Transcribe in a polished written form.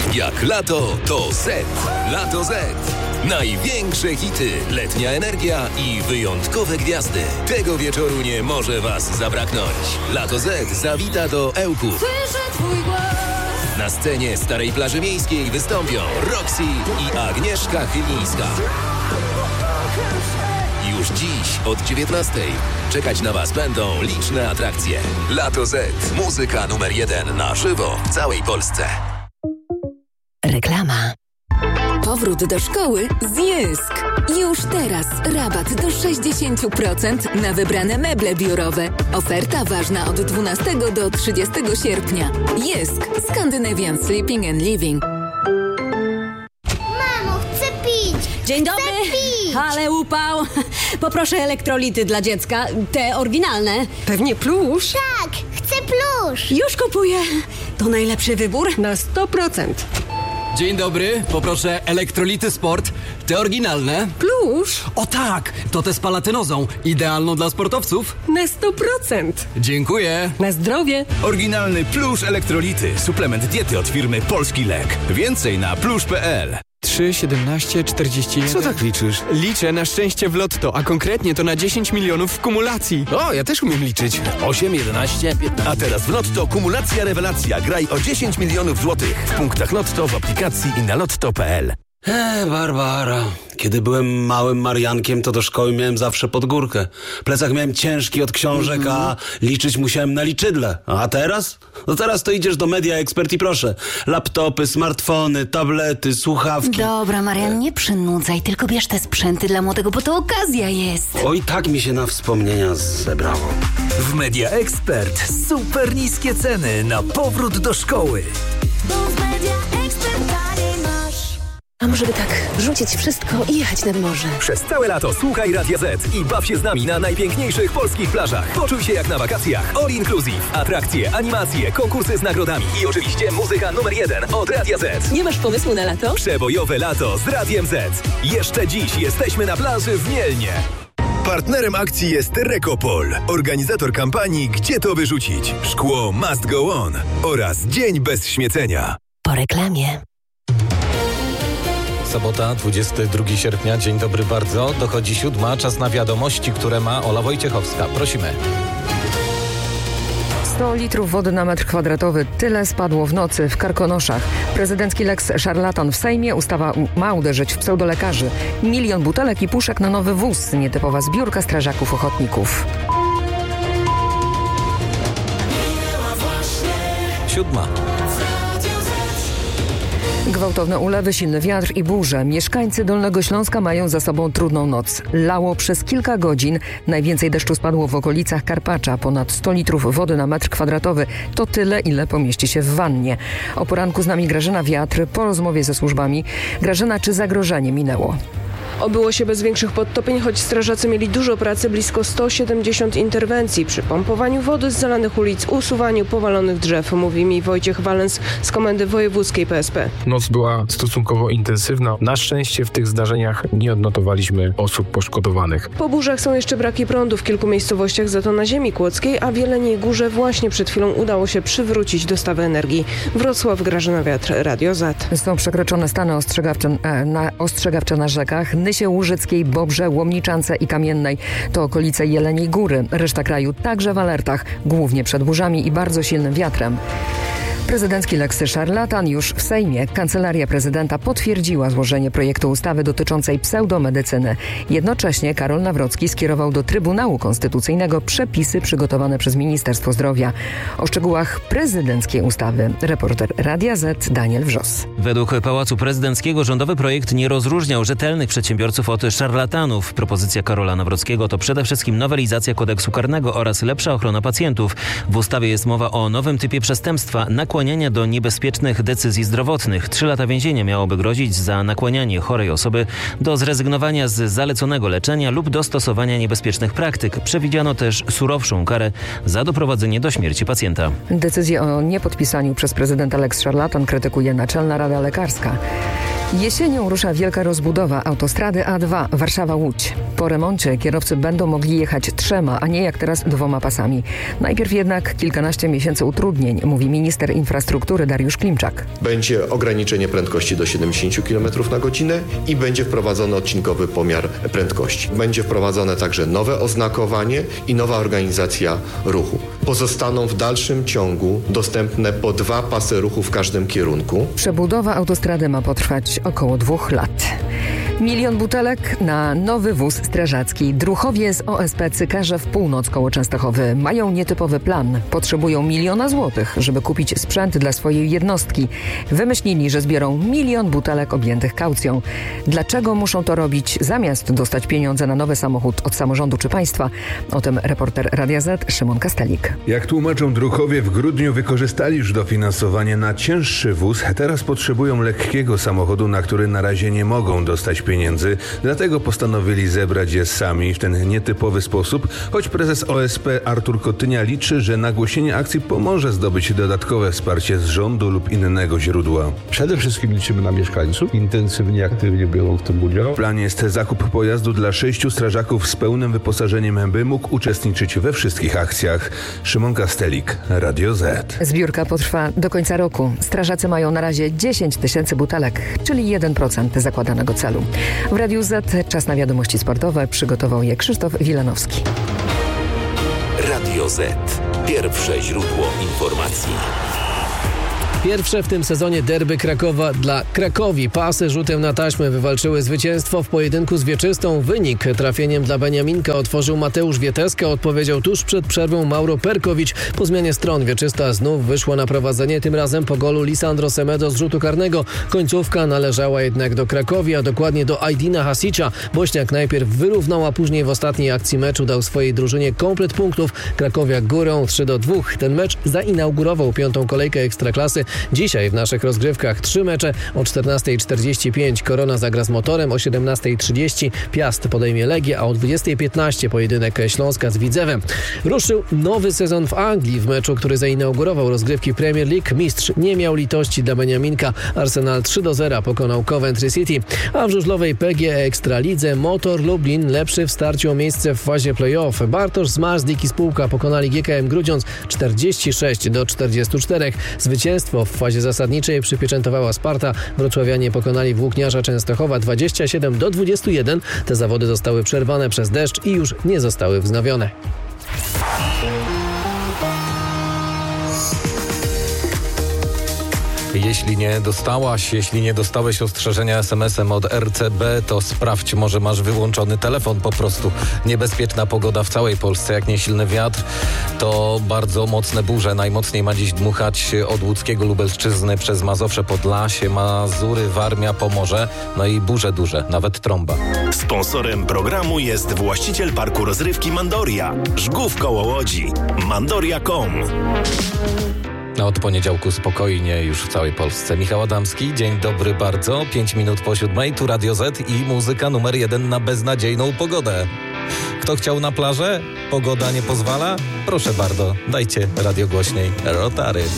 Jak lato, to Z. Lato Z. Największe hity, letnia energia i wyjątkowe gwiazdy. Tego wieczoru nie może Was zabraknąć. Lato Z zawita do Ełku. Słyszę twój głos. Na scenie Starej Plaży Miejskiej wystąpią Roxy i Agnieszka Chylińska. Już dziś od 19:00 czekać na Was będą liczne atrakcje. Lato Z. Muzyka numer 1 na żywo w całej Polsce. Reklama. Powrót do szkoły z Jysk. Już teraz rabat do 60% na wybrane meble biurowe. Oferta ważna od 12 do 30 sierpnia. Jysk. Scandinavian Sleeping and Living. Mamo, chcę pić! Dzień dobry! Chcę pić! Ale upał! Poproszę elektrolity dla dziecka, te oryginalne. Pewnie plusz? Tak, chcę plusz! Już kupuję. To najlepszy wybór? Na 100%. Dzień dobry, poproszę elektrolity sport, te oryginalne. Plusz? O tak, to te z palatynozą, idealną dla sportowców. Na 100%. Dziękuję. Na zdrowie. Oryginalny plusz elektrolity, suplement diety od firmy Polski Lek. Więcej na plusz.pl. 3, 17, 41... Co tak liczysz? Liczę na szczęście w lotto, a konkretnie to na 10 milionów w kumulacji. O, ja też umiem liczyć. 8, 11, 15... A teraz w Lotto kumulacja rewelacja. Graj o 10 milionów złotych. W punktach Lotto, w aplikacji i na lotto.pl. Barbara. Kiedy byłem małym Mariankiem, to do szkoły miałem zawsze pod górkę. Plecak miałem ciężki od książek, a liczyć musiałem na liczydle. A teraz? No teraz to idziesz do Media Expert i proszę. Laptopy, smartfony, tablety, słuchawki. Dobra, Marian, nie przynudzaj, tylko bierz te sprzęty dla młodego, bo to okazja jest. Oj, tak mi się na wspomnienia zebrało. W Media Expert super niskie ceny na powrót do szkoły. Bo w Media Expert taniej masz. A może by tak rzucić wszystko i jechać nad morze? Przez całe lato słuchaj Radia Z i baw się z nami na najpiękniejszych polskich plażach. Poczuj się jak na wakacjach. All inclusive. Atrakcje, animacje, konkursy z nagrodami i oczywiście muzyka numer 1 od Radia Z. Nie masz pomysłu na lato? Przebojowe lato z Radiem Z. Jeszcze dziś jesteśmy na plaży w Mielnie. Partnerem akcji jest Recopol, organizator kampanii Gdzie to wyrzucić? Szkło must go on oraz Dzień bez śmiecenia. Po reklamie. Sobota, 22 sierpnia. Dzień dobry bardzo. Dochodzi 7. Czas na wiadomości, które ma Ola Wojciechowska. Prosimy. 100 litrów wody na metr kwadratowy. Tyle spadło w nocy w Karkonoszach. Prezydencki lex szarlatan w Sejmie. Ustawa ma uderzyć w pseudolekarzy. 1 milion butelek i puszek na nowy wóz. Nietypowa zbiórka strażaków ochotników. 7. Gwałtowne ulewy, silny wiatr i burze. Mieszkańcy Dolnego Śląska mają za sobą trudną noc. Lało przez kilka godzin. Najwięcej deszczu spadło w okolicach Karpacza. Ponad 100 litrów wody na metr kwadratowy. To tyle, ile pomieści się w wannie. O poranku z nami Grażyna Wiatr. Po rozmowie ze służbami. Grażyna, czy zagrożenie minęło? Obyło się bez większych podtopień, choć strażacy mieli dużo pracy, blisko 170 interwencji przy pompowaniu wody z zalanych ulic, usuwaniu powalonych drzew, mówi mi Wojciech Walens z Komendy Wojewódzkiej PSP. Noc była stosunkowo intensywna. Na szczęście w tych zdarzeniach nie odnotowaliśmy osób poszkodowanych. Po burzach są jeszcze braki prądu w kilku miejscowościach, za to na ziemi kłodzkiej, a w Jeleniej Górze właśnie przed chwilą udało się przywrócić dostawę energii. Wrocław, Grażyna Wiatr, Radio Z. Są przekroczone stany ostrzegawcze na rzekach. Nysie Łużyckiej, Bobrze, Łomniczance i Kamiennej. To okolice Jeleniej Góry. Reszta kraju także w alertach, głównie przed burzami i bardzo silnym wiatrem. Prezydencki lex szarlatan już w Sejmie. Kancelaria Prezydenta potwierdziła złożenie projektu ustawy dotyczącej pseudomedycyny. Jednocześnie Karol Nawrocki skierował do Trybunału Konstytucyjnego przepisy przygotowane przez Ministerstwo Zdrowia. O szczegółach prezydenckiej ustawy reporter Radia Z Daniel Wrzos. Według Pałacu Prezydenckiego rządowy projekt nie rozróżniał rzetelnych przedsiębiorców od szarlatanów. Propozycja Karola Nawrockiego to przede wszystkim nowelizacja kodeksu karnego oraz lepsza ochrona pacjentów. W ustawie jest mowa o nowym typie przestępstwa nakłaniania do niebezpiecznych decyzji zdrowotnych. 3 lata więzienia miałoby grozić za nakłanianie chorej osoby do zrezygnowania z zaleconego leczenia lub do stosowania niebezpiecznych praktyk. Przewidziano też surowszą karę za doprowadzenie do śmierci pacjenta. Decyzję o niepodpisaniu przez prezydenta lex szarlatan krytykuje Naczelna Rada Lekarska. Jesienią rusza wielka rozbudowa autostrady A2 Warszawa-Łódź. Po remoncie kierowcy będą mogli jechać 3, a nie jak teraz 2 pasami. Najpierw jednak kilkanaście miesięcy utrudnień, mówi minister infrastruktury Dariusz Klimczak. Będzie ograniczenie prędkości do 70 km na godzinę i będzie wprowadzony odcinkowy pomiar prędkości. Będzie wprowadzone także nowe oznakowanie i nowa organizacja ruchu. Pozostaną w dalszym ciągu dostępne po 2 pasy ruchu w każdym kierunku. Przebudowa autostrady ma potrwać około 2 lat. 1 000 000 butelek na nowy wóz strażacki. Druchowie z OSP Cykarze w północ koło Częstochowy mają nietypowy plan. Potrzebują 1 000 000 złotych, żeby kupić sprzęt dla swojej jednostki. Wymyślili, że zbiorą 1 000 000 butelek objętych kaucją. Dlaczego muszą to robić, zamiast dostać pieniądze na nowy samochód od samorządu czy państwa? O tym reporter Radia Z Szymon Kastelik. Jak tłumaczą druchowie, w grudniu wykorzystali już dofinansowanie na cięższy wóz. Teraz potrzebują lekkiego samochodu, na który na razie nie mogą dostać pieniędzy. Dlatego postanowili zebrać je sami w ten nietypowy sposób, choć prezes OSP Artur Kotynia liczy, że nagłośnienie akcji pomoże zdobyć dodatkowe wsparcie z rządu lub innego źródła. Przede wszystkim liczymy na mieszkańców. Intensywnie, aktywnie biorą w tym udział. W planie jest zakup pojazdu dla 6 strażaków z pełnym wyposażeniem, by mógł uczestniczyć we wszystkich akcjach. Szymon Kastelik, Radio Z. Zbiórka potrwa do końca roku. Strażacy mają na razie 10 000 butelek, czyli 1% zakładanego celu. W Radiu Z czas na wiadomości sportowe. Przygotował je Krzysztof Wilanowski. Radio Z. Pierwsze źródło informacji. Pierwsze w tym sezonie derby Krakowa dla Krakowi. Pasy rzutem na taśmę wywalczyły zwycięstwo w pojedynku z Wieczystą. Wynik trafieniem dla Beniaminka otworzył Mateusz Wieteska. Odpowiedział tuż przed przerwą Mauro Perkowicz. Po zmianie stron Wieczysta znów wyszła na prowadzenie, tym razem po golu Lisandro Semedo z rzutu karnego. Końcówka należała jednak do Krakowi, a dokładnie do Ajdina Hasicza. Bośniak najpierw wyrównał, a później w ostatniej akcji meczu dał swojej drużynie komplet punktów. Krakowiak górą 3-2. Ten mecz zainaugurował 5. kolejkę Ekstraklasy. Dzisiaj w naszych rozgrywkach 3 mecze. O 14:45 Korona zagra z Motorem, o 17:30 Piast podejmie Legię, a o 20:15 pojedynek Śląska z Widzewem. Ruszył nowy sezon w Anglii. W meczu, który zainaugurował rozgrywki Premier League, mistrz nie miał litości dla Beniaminka. Arsenal 3-0 pokonał Coventry City. A w żużlowej PGE Ekstralidze Motor Lublin lepszy w starciu o miejsce w fazie play-off. Bartosz Zmarzlik i spółka pokonali GKM Grudziądz 46-44. Zwycięstwo w fazie zasadniczej przypieczętowała Sparta. Wrocławianie pokonali Włókniarza Częstochowa 27-21. Te zawody zostały przerwane przez deszcz i już nie zostały wznowione. Jeśli nie dostałeś ostrzeżenia SMS-em od RCB, to sprawdź, może masz wyłączony telefon po prostu. Niebezpieczna pogoda w całej Polsce, jak nie silny wiatr, to bardzo mocne burze. Najmocniej ma dziś dmuchać od łódzkiego Lubelszczyzny przez Mazowsze, Podlasie, Mazury, Warmia, Pomorze, no i burze duże, nawet trąba. Sponsorem programu jest właściciel parku rozrywki Mandoria, Żgów koło Łodzi, mandoria.com. Od poniedziałku spokojnie już w całej Polsce. Michał Adamski, dzień dobry bardzo. 5 minut po 7, tu Radio Z i muzyka numer 1 na beznadziejną pogodę. Kto chciał na plażę? Pogoda nie pozwala? Proszę bardzo, dajcie radio głośniej. Rotary.